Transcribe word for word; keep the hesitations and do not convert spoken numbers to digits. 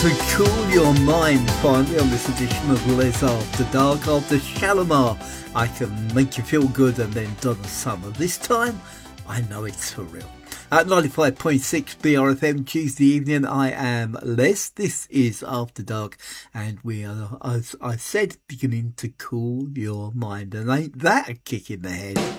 to cool your mind finally on this edition of Les After Dark. After Shalimar, I Can Make You Feel Good, and then Donna Summer. This time, I know it's for real. At ninety-five point six B R F M, Tuesday evening, I am Les. This is After Dark, and we are, as I said, beginning to cool your mind. And ain't that a kick in the head?